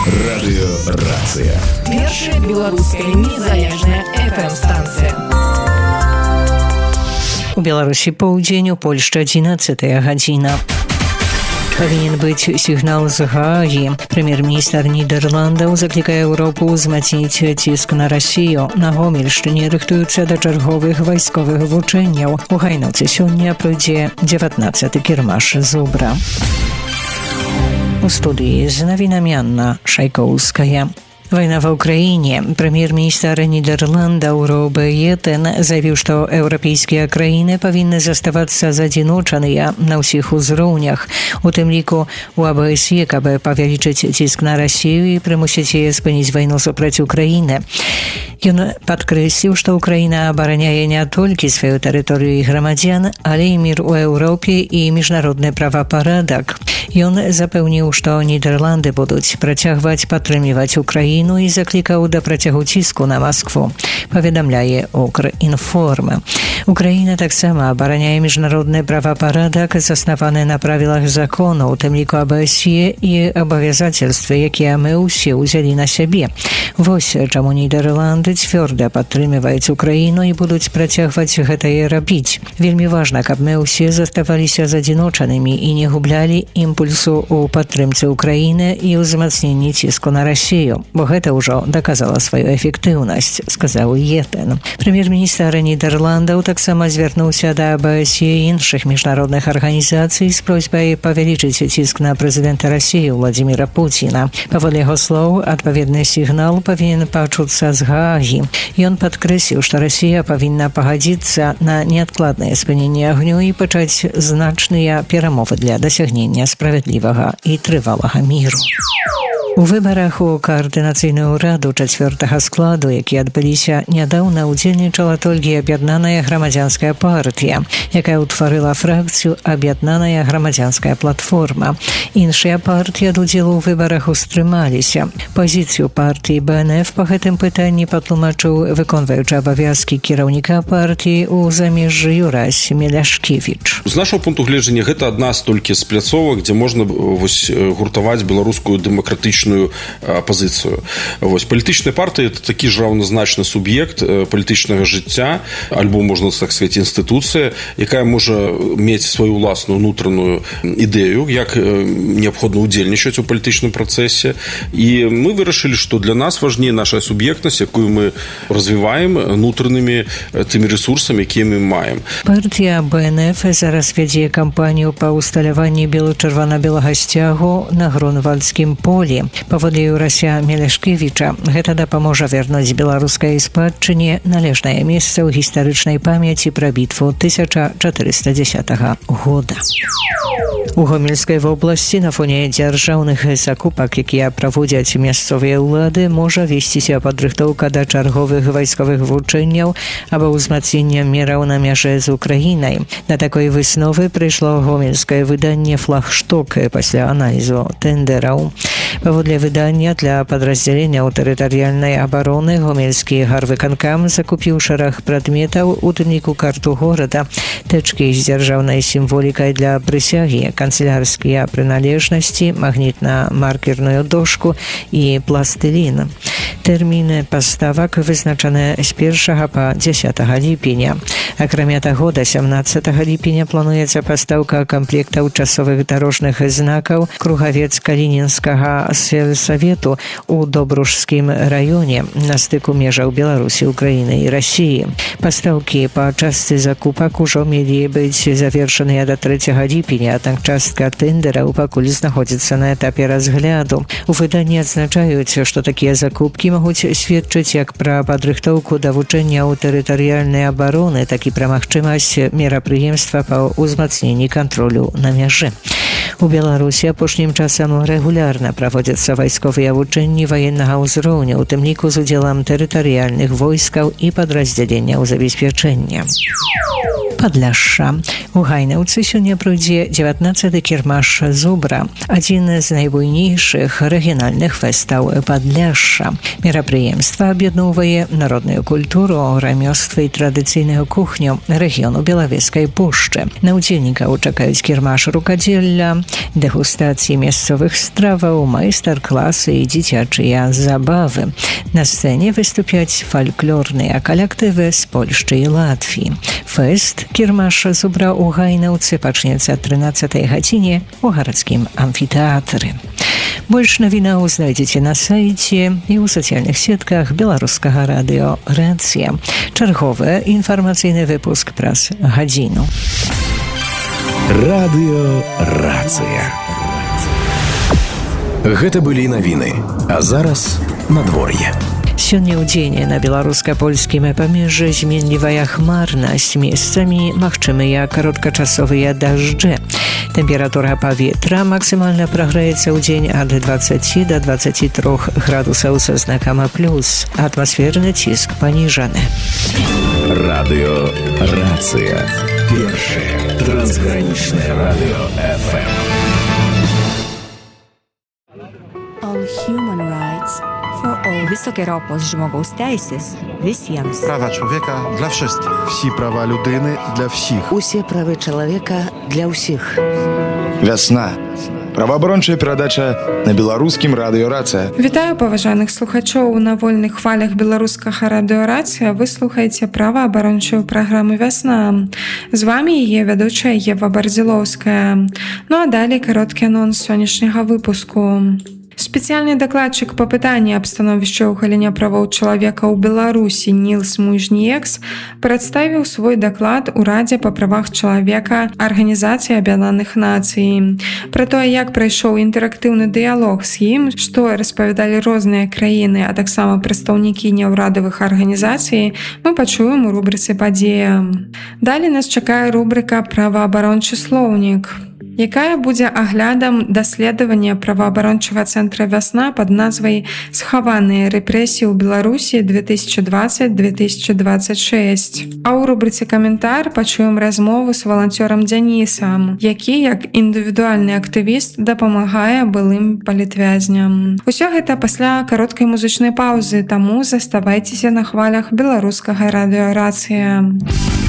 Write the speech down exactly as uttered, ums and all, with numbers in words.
Радыёрацыя. Першая беларуская незалежная эф эм-станцыя. У Беларусі паўдзень, у Польшчы адзінаццатая гадзіна. Павінен быць сігнал з Гаагі. Прэм'ер-міністр Нідерландаў заклікае Еўропу ўзмацніць ціск на Расію. На Гомельшчыне рыхтуюцца да чарговых вайсковых вучэнняў. У Гайнуцы сёння пройдзе дзевятнаццаты кірмаш зубра. У студыі з навінамі Анна Шайкоўская. Война в Украине. Премьер-министр Нидерландов Роб Етен заявил, что европейские краины повинны заставаться задиночаныя на всех узроўнях, у тым ліку у а бэ эс е, каб павялічыць ціск на Россию и прымусіць яе спыніць вайну супраць Украины. Ён падкрэсліў, што Украина абараняе не толькі сваю тэрыторыю і грамадзян, але і мір у Еўропе і міжнародны правапарадак. Ён запэўніў, што Нідерланды будуць працягваць падтрымліваць Украіну і заклікаў да працягу ціску на Маскву, паведамляе Укрінформ. Украіна таксама абараняе міжнародны правапарадак, заснаваны на правілах закону, у тым ліку а бэ эс е і абавязацельствы, якія мы ўсе ўзялі на сябе. Вось чаму Нідерланды цвёрда падтрымліваюць Украіну і будуць працягваць гэта і рабіць. Вельмі важна, каб мы ўсе заставаліся задзіночанымі і не гублялі імпульсу ў падтрымцы Украіны і ўзмацненні ціску на Расію, бо гэта ўжо даказала сваю эфектыўнасць, сказаў Етен. Прэм'ер-міністр Нідерландаў таксама звярнуўся да а бэ эс е і іншых міжнародных арганізацый з просьбай павялічыць ціск на прэзідэнта Расіі Владзіміра Пуціна. Паводле яго слоў, адпаведны сігнал павінен пачуцца з Гаагі. Ён падкрэсліў, што Расія павінна пагадзіцца на неадкладнае спыненне агню і пачаць значныя перамовы для дасягнення справядлівага і трывалага міру. У выбарах у каардынацыйную раду чацвёртага складу, які адбыліся нядаўна, удзельнічала толькі аб'яднаная грамадзянская партыя, якая ўтварыла фракцыю аб'яднаная грамадзянская платформа. Іншыя партыі ад удзелу ў выбарах устрымаліся. Пазіцыю партыі бэ эн эф па гэтым пытанні патлумачыў выконваючы абавязкі кіраўніка партыі ў замежжы Юрась Меляшкевіч. З нашого пункту гледжання гэта адна з толькі з пляцовак, дзе можна вось гуртаваць беларускую дэмакратычную апозіцыю. Вось палітычная партыя это такі ж раўназначны суб'ект палітычнага жыцця, альбо можна так сказаць інстытуцыя, якая можа мець сваю ўласную унутраную ідэю, як неабходна ўдзельнічаць у палітычным працэсе. І мы вырашылі, што для нас важней наша суб'ектнасць, якую мы развіваем унутранымі тымі рэсурсамі, якія мы маем. Партія бэ эн эф зараз вядзе кампанію па ўсталяванні бела-чырвана-белага сцягу на Грунвальдскім полі. Паводле Юрася Меляшкевіча, гэта дапаможа вярнуць беларускай спадчыне належнае месца ў гістарычнай памяці пра бітву тысяча чатырыста дзесятага года. У Гомельскай вобласці на фоне дзяржаўных закупак, якія праводзяць мясцовыя ўлады, можа весціся падрыхтоўка да чарговых вайсковых вучэнняў або ўзмацнення мераў на мяжы з Украінай. На такой высновы прыйшло гомельскае выданне «Флагшток» пасля аналізу тэндэраў. Паводле выдання для падраздзялення ў тэрытарыяльнай абароны гомельскі гарвыканкам закупіў шэраг прадметаў, у тым ліку карту горада, тэчкі з дзяржаўнай сімволікай для прысягі, канцелярскія прыналежнасці, магнітна-маркерную дошку і пластылін. Тэрміны паставак вызначаны з першага па дзясятага ліпеня. Акрамя таго, да сямнаццатага ліпеня плануецца пастаўка камплектаў часовых дарожных знакаў Кругавец Калінінскага сельсавету у Добружскім раёне на стыку межаў Беларусі, Украіны і Расіі. Пастаўкі па частцы закупак ужо мелі быць завершаныя да трэцяга ліпеня, аднак частка тэндэраў пакуль знаходзіцца на этапе разгляду. У выданні адзначаюць, што такія закупкі могуць сведчыць як пра падрыхтоўку да вучэння ў тэрытарыяльнай абароны, так і пра магчымасць мерапрыемства па ўзмацненні кантролю на мяжы. У Беларусі апошнім часам рэгулярна праводзяцца вайсковыя вучэнні ваеннага ўзроўня, у тым ліку з удзелам тэрытарыяльных войскаў і падраздзяленняў забеспячэння. Падляшша. У Гайнаўцы сёння пройдзе дзевятнаццаты кірмаш зубра, адзін з найбуйнейшых рэгіянальных фэстаў Падляшша. Мерапрыемства аб'ядноўвае народную культуру, рамёства і традыцыйную кухню рэгіёну Белавежскай пушчы. На ўдзельнікаў чакаюць кірмаш рукадзелля, дэгустацыі мясцовых страваў, майстар-класы і дзіцячыя забавы. На сцэне выступяць фальклорныя калектывы з Польшчы і Латвіі. Фэст кірмаш зубра ў Гайнаўцы пачнецца о трынаццатай гадзіне ў гарадскім амфітэатры. Больш навінаў знайдзеце на сайце і ў сацыяльных сетках беларускага радыё «Рацыя». Чарговы інфармацыйны выпуск праз гадзіну. Радыё «Рацыя». Гэта былі навіны, а зараз надвор'е. Сёння ў дзень на беларуска-польскім памежжы зменлівая хмарнасць, месцамі магчымыя кароткачасовыя дажджы. Тэмпература паветра максімальна прагрэецца ў дзень ад дваццаці да дваццаці трох градусаў са знакам плюс. Атмасферны ціск паніжаны. Радыё «Рацыя». Першае трансгранічнае радыё эф эм. All human rights for all. Високе право жмогоустейсис visiem. Права чоловіка для всіх. Всі права людини для всіх. Усі прави чоловіка для всіх. Вясна. Праваабарончая перадача на беларускім радыё «Рацыя». Вітаю паважаных слухачоў на вольных хвалях беларускага радыё «Рацыя». Вы слухаеце праваабарончую праграму «Вясна». З вамі яе вядучая Ева Бардзілоўская. Ну а далей кароткі анонс сённяшняга выпуску. Спецыяльны дакладчык па пытанні аб становішчы ў галіне правоў чалавека ў Беларусі Нілс Мужніекс прадставіў свой даклад у Радзе па правах чалавека Арганізацыі Аб'яднаных Нацый. Пра тое, як прайшоў інтэрактыўны дыялог з ім, што распавядалі розныя краіны, а таксама прадстаўнікі няўрадавых арганізацый, мы пачуем у рубрыцы «Падзея». Далей нас чакае рубрыка «Праваабарончы слоўнік», якая будзе аглядам даследавання праваабарончага цэнтра «Вясна» пад назвай «Схаваныя рэпрэсіі ў Беларусі две тысячи двадцать - две тысячи двадцать шесть». А ў рубрыцы «Каментар» пачуем размову з валанцёрам Дзянісам, які, як індывідуальны актывіст, дапамагае былым палітвязням. Усё гэта пасля кароткай музычнай паўзы, таму заставайцеся на хвалях беларускага радыё «Рацыя».